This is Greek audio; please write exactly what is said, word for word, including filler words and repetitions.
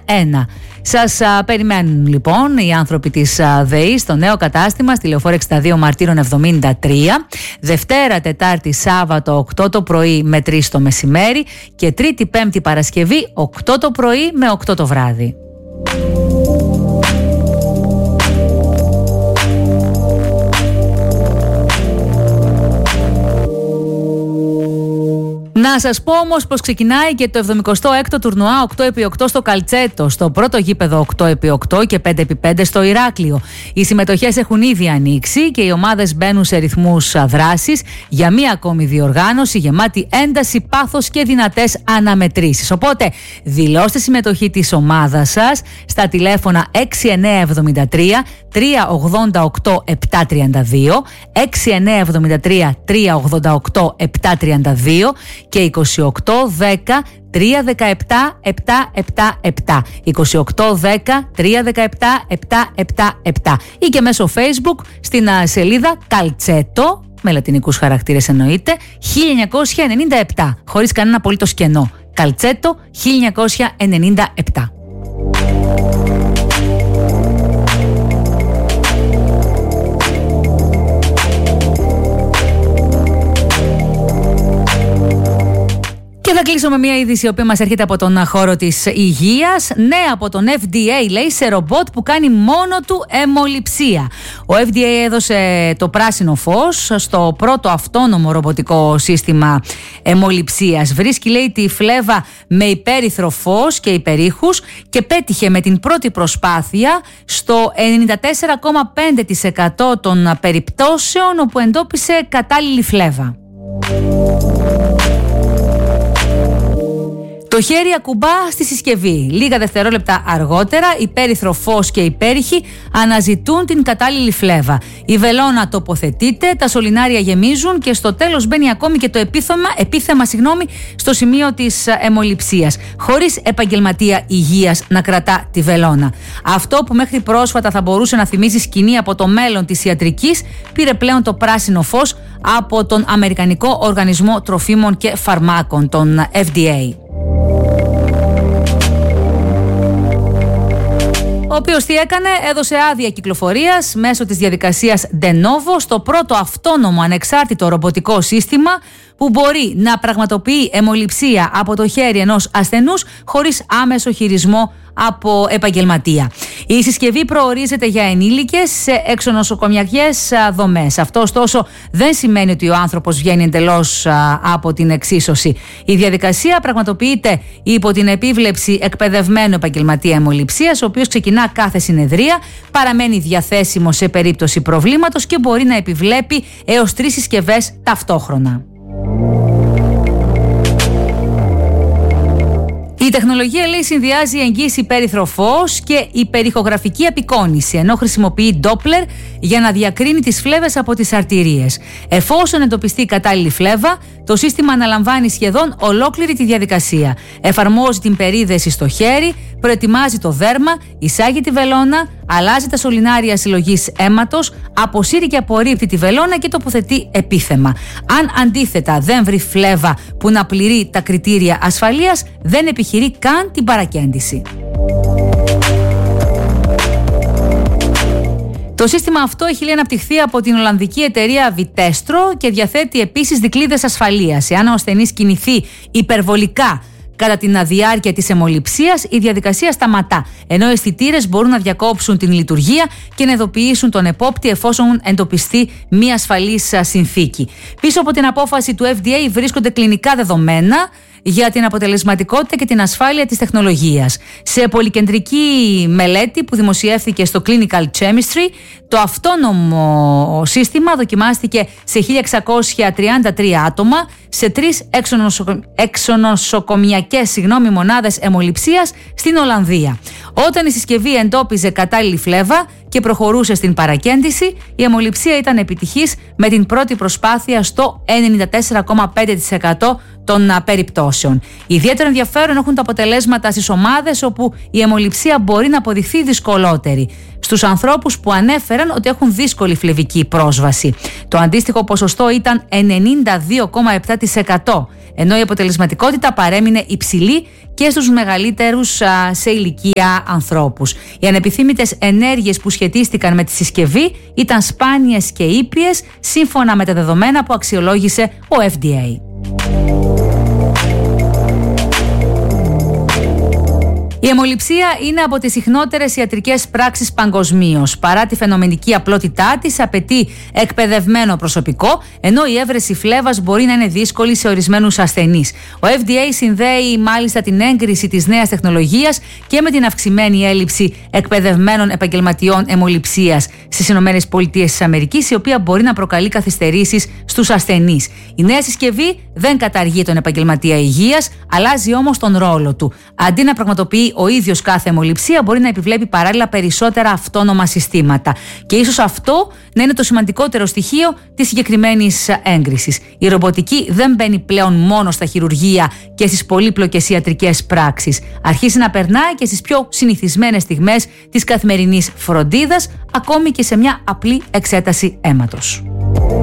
ένα. Σας α, περιμένουν λοιπόν οι άνθρωποι της α, ΔΕΗ στο νέο κατάστημα στη Λεωφόρο εξήντα δύο Μαρτύρων εβδομήντα τρία, Δευτέρα, Τετάρτη, Σάββατο οκτώ το πρωί με τρεις το μεσημέρι και Τρίτη, Πέμπτη, Παρασκευή οκτώ το πρωί με οκτώ το βράδυ. Να σας πω όμως πως ξεκινάει και το εβδομηκοστό έκτο τουρνουά οκτώ επί οκτώ στο Καλτσέτο, στο πρώτο γήπεδο οκτώ επί οκτώ και πέντε επί πέντε στο Ηράκλειο. Οι συμμετοχές έχουν ήδη ανοίξει και οι ομάδες μπαίνουν σε ρυθμούς δράσης για μία ακόμη διοργάνωση γεμάτη ένταση, πάθος και δυνατές αναμετρήσεις. Οπότε δηλώστε συμμετοχή της ομάδας σας στα τηλέφωνα έξι εννιά εβδομήντα τρία τρία ογδόντα οκτώ επτακόσια τριάντα δύο, έξι εννιά εβδομήντα τρία τρία ογδόντα οκτώ επτακόσια τριάντα δύο και είκοσι οκτώ δέκα τρία δεκαεπτά επτακόσια εβδομήντα επτά, είκοσι οκτώ δέκα τρία δεκαεπτά επτακόσια εβδομήντα επτά ή και μέσω Facebook στην σελίδα Καλτσέτο, με λατινικούς χαρακτήρες εννοείται, χίλια εννιακόσια ενενήντα επτά, χωρίς κανένα απολύτως κενό. Καλτσέτο χίλια εννιακόσια ενενήντα επτά. Και θα κλείσω με μια είδηση η οποία μας έρχεται από τον χώρο της υγείας. Ναι, από τον εφ ντι έι λέει σε ρομπότ που κάνει μόνο του αιμοληψία. Ο εφ ντι έι έδωσε το πράσινο φως στο πρώτο αυτόνομο ρομποτικό σύστημα αιμοληψίας. Βρίσκει, λέει, τη φλέβα με υπέρυθρο φως και υπερήχους και πέτυχε με την πρώτη προσπάθεια στο ενενήντα τέσσερα κόμμα πέντε τοις εκατό των περιπτώσεων όπου εντόπισε κατάλληλη φλέβα. Το χέρι ακουμπά στη συσκευή. Λίγα δευτερόλεπτα αργότερα, υπέρυθρο φως και υπέρηχοι αναζητούν την κατάλληλη φλέβα. Η βελόνα τοποθετείται, τα σωληνάρια γεμίζουν και στο τέλος μπαίνει ακόμη και το επίθεμα, επίθεμα συγγνώμη, στο σημείο της αιμοληψίας, χωρίς επαγγελματία υγείας να κρατά τη βελόνα. Αυτό που μέχρι πρόσφατα θα μπορούσε να θυμίζει σκηνή από το μέλλον της ιατρικής, πήρε πλέον το πράσινο φως από τον Αμερικανικό Οργανισμό Τροφίμων και Φαρμάκων, τον εφ ντι έι. Ο οποίος τι έκανε, έδωσε άδεια κυκλοφορίας μέσω της διαδικασίας De Novo στο πρώτο αυτόνομο ανεξάρτητο ρομποτικό σύστημα που μπορεί να πραγματοποιεί αιμοληψία από το χέρι ενός ασθενούς χωρίς άμεσο χειρισμό από επαγγελματία. Η συσκευή προορίζεται για ενήλικες σε εξονοσοκομιακές δομές. Αυτό ωστόσο δεν σημαίνει ότι ο άνθρωπος βγαίνει εντελώς από την εξίσωση. Η διαδικασία πραγματοποιείται υπό την επίβλεψη εκπαιδευμένου επαγγελματία αιμοληψίας, ο οποίος ξεκινά κάθε συνεδρία, παραμένει διαθέσιμο σε περίπτωση προβλήματος και μπορεί να επιβλέπει έως τρεις συσκευές ταυτόχρονα. Η τεχνολογία, λέει, συνδυάζει εγγύηση υπέρυθρο φως και υπερηχογραφική απεικόνηση, ενώ χρησιμοποιεί Doppler για να διακρίνει τις φλέβες από τις αρτηρίες. Εφόσον εντοπιστεί κατάλληλη φλέβα, το σύστημα αναλαμβάνει σχεδόν ολόκληρη τη διαδικασία. Εφαρμόζει την περίδεση στο χέρι, προετοιμάζει το δέρμα, εισάγει τη βελόνα, αλλάζει τα σωληνάρια συλλογής αίματος, αποσύρει και απορρίπτει τη βελόνα και τοποθετεί επίθεμα. Αν αντίθετα δεν βρει φλέβα που να πληρεί τα κριτήρια ασφαλείας, δεν επιχειρεί καν την παρακέντηση. Το σύστημα αυτό έχει, λέει, αναπτυχθεί από την Ολλανδική εταιρεία Vitestro και διαθέτει επίσης δικλείδες ασφαλείας. Εάν ο ασθενής κινηθεί υπερβολικά κατά την διάρκεια της αιμοληψίας, η διαδικασία σταματά, ενώ οι αισθητήρες μπορούν να διακόψουν την λειτουργία και να ειδοποιήσουν τον επόπτη εφόσον εντοπιστεί μία ασφαλής συνθήκη. Πίσω από την απόφαση του εφ ντι έι βρίσκονται κλινικά δεδομένα για την αποτελεσματικότητα και την ασφάλεια της τεχνολογίας. Σε πολυκεντρική μελέτη που δημοσιεύθηκε στο Clinical Chemistry, το αυτόνομο σύστημα δοκιμάστηκε σε χίλια εξακόσια τριάντα τρία άτομα σε τρεις εξονοσοκο... εξονοσοκομιακές συγγνώμη, μονάδες αιμοληψίας στην Ολλανδία. Όταν η συσκευή εντόπιζε κατάλληλη φλέβα και προχωρούσε στην παρακέντηση, η αιμοληψία ήταν επιτυχής με την πρώτη προσπάθεια στο ενενήντα τέσσερα κόμμα πέντε τοις εκατό των περιπτώσεων. Ιδιαίτερο ενδιαφέρον έχουν τα αποτελέσματα στις ομάδες όπου η αιμοληψία μπορεί να αποδειχθεί δυσκολότερη. Στους ανθρώπους που ανέφεραν ότι έχουν δύσκολη φλεβική πρόσβαση. Το αντίστοιχο ποσοστό ήταν ενενήντα δύο κόμμα επτά τοις εκατό, ενώ η αποτελεσματικότητα παρέμεινε υψηλή και στους μεγαλύτερους α, σε ηλικία ανθρώπους. Οι ανεπιθύμητες ενέργειες που σχετίστηκαν με τη συσκευή ήταν σπάνιες και ήπιες, σύμφωνα με τα δεδομένα που αξιολόγησε ο εφ ντι έι. Η αιμοληψία είναι από τις συχνότερες ιατρικές πράξεις παγκοσμίως. Παρά τη φαινομενική απλότητά της, απαιτεί εκπαιδευμένο προσωπικό, ενώ η έβρεση φλέβας μπορεί να είναι δύσκολη σε ορισμένους ασθενείς. Ο εφ ντι έι συνδέει μάλιστα την έγκριση της νέας τεχνολογίας και με την αυξημένη έλλειψη εκπαιδευμένων επαγγελματιών αιμοληψίας στις ΗΠΑ, η οποία μπορεί να προκαλεί καθυστερήσεις στους ασθενείς. Η νέα συσκευή δεν καταργεί τον επαγγελματία υγείας, αλλάζει όμως τον ρόλο του. Αντί να πραγματοποιεί ο ίδιος κάθε αιμοληψία, μπορεί να επιβλέπει παράλληλα περισσότερα αυτόνομα συστήματα. Και ίσως αυτό να είναι το σημαντικότερο στοιχείο της συγκεκριμένης έγκρισης. Η ρομποτική δεν μπαίνει πλέον μόνο στα χειρουργεία και στις πολύπλοκες ιατρικές πράξεις. Αρχίζει να περνάει και στις πιο συνηθισμένες στιγμές της καθημερινής φροντίδας, ακόμη και σε μια απλή εξέταση αίματος.